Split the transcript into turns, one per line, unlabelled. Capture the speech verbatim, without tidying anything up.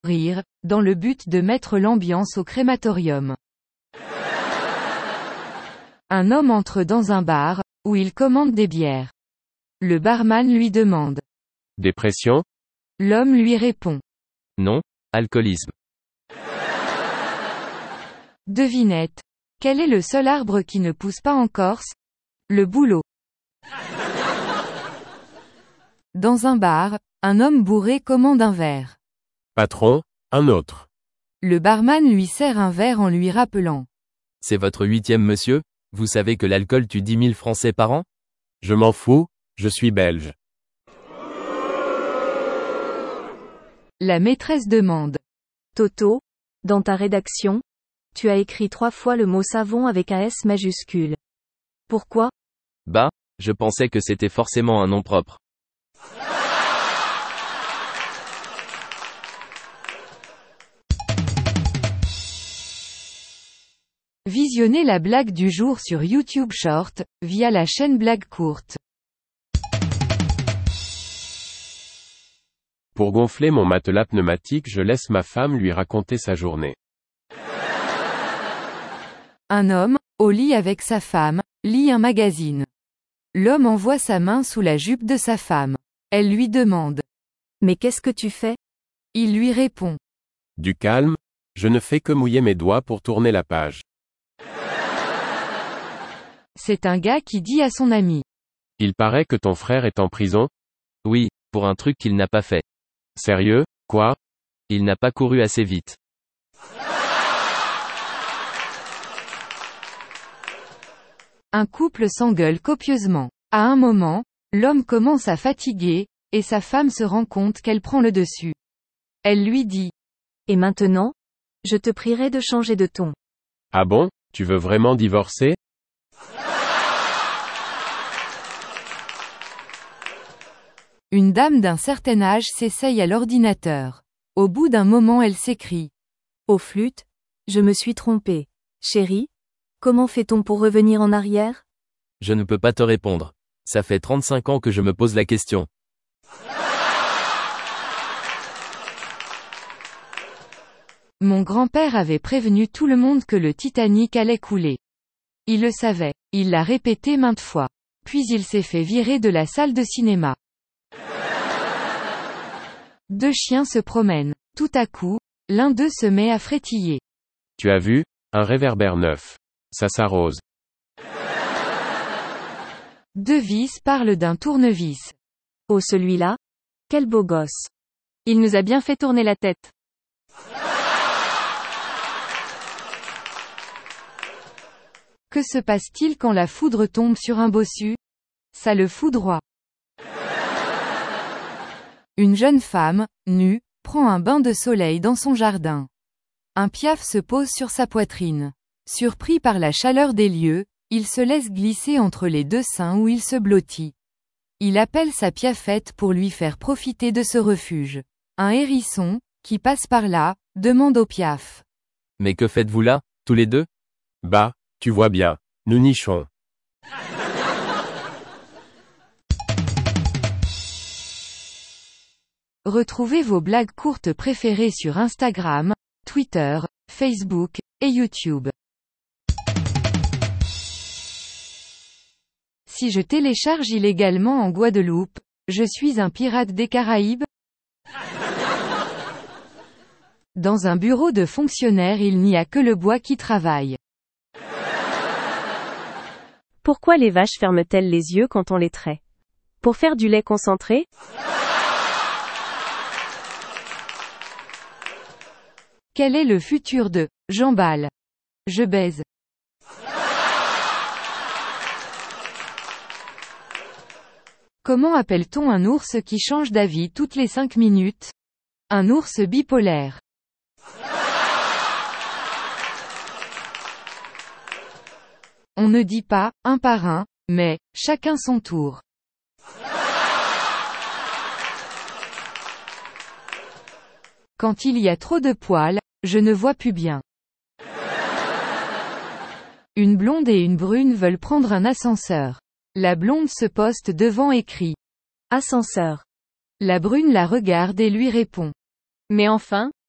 rire, dans le but de mettre l'ambiance au crématorium. Un homme entre dans un bar, où il commande des bières. Le barman lui demande.
Dépression?
L'homme lui répond.
Non, alcoolisme.
Devinette. Quel est le seul arbre qui ne pousse pas en Corse? Le bouleau. Dans un bar, un homme bourré commande un verre.
Patron, un autre.
Le barman lui sert un verre en lui rappelant.
C'est votre huitième monsieur? Vous savez que l'alcool tue dix mille Français par an?
Je m'en fous, je suis belge.
La maîtresse demande.
Toto, dans ta rédaction, tu as écrit trois fois le mot savon avec un S majuscule. Pourquoi?
Bah, je pensais que c'était forcément un nom propre.
Visionnez la blague du jour sur YouTube Short, via la chaîne Blague Courte.
Pour gonfler mon matelas pneumatique, je laisse ma femme lui raconter sa journée.
Un homme, au lit avec sa femme, lit un magazine. L'homme envoie sa main sous la jupe de sa femme. Elle lui demande.
Mais qu'est-ce que tu fais?
Il lui répond.
Du calme, je ne fais que mouiller mes doigts pour tourner la page.
C'est un gars qui dit à son ami.
Il paraît que ton frère est en prison?
Oui, pour un truc qu'il n'a pas fait.
Sérieux, quoi?
Il n'a pas couru assez vite.
Un couple s'engueule copieusement. À un moment, l'homme commence à fatiguer, et sa femme se rend compte qu'elle prend le dessus. Elle lui dit.
Et maintenant? Je te prierai de changer de ton.
Ah bon, tu veux vraiment divorcer?
Une dame d'un certain âge s'essaye à l'ordinateur. Au bout d'un moment elle s'écrie.
Au flûte, je me suis trompée. Chérie, comment fait-on pour revenir en arrière?
Je ne peux pas te répondre. Ça fait trente-cinq ans que je me pose la question.
Mon grand-père avait prévenu tout le monde que le Titanic allait couler. Il le savait, il l'a répété maintes fois. Puis il s'est fait virer de la salle de cinéma. Deux chiens se promènent. Tout à coup, l'un d'eux se met à frétiller.
Tu as vu? Un réverbère neuf. Ça s'arrose.
Deux vis parlent d'un tournevis.
Oh celui-là? Quel beau gosse. Il nous a bien fait tourner la tête.
Que se passe-t-il quand la foudre tombe sur un bossu? Ça le foudroie. Une jeune femme, nue, prend un bain de soleil dans son jardin. Un piaf se pose sur sa poitrine. Surpris par la chaleur des lieux, il se laisse glisser entre les deux seins où il se blottit. Il appelle sa piafette pour lui faire profiter de ce refuge. Un hérisson, qui passe par là, demande au piaf.
Mais que faites-vous là, tous les deux?
Bah, tu vois bien, nous nichons.
Retrouvez vos blagues courtes préférées sur Instagram, Twitter, Facebook, et YouTube. Si je télécharge illégalement en Guadeloupe, je suis un pirate des Caraïbes? Dans un bureau de fonctionnaire il n'y a que le bois qui travaille.
Pourquoi les vaches ferment-elles les yeux quand on les traite? Pour faire du lait concentré?
Quel est le futur de « j'emballe »? Je baise. Comment appelle-t-on un ours qui change d'avis toutes les cinq minutes? Un ours bipolaire. On ne dit pas « un par un », mais « chacun son tour ». Quand il y a trop de poils, je ne vois plus bien. Une blonde et une brune veulent prendre un ascenseur. La blonde se poste devant et crie. Ascenseur. La brune la regarde et lui répond. Mais enfin,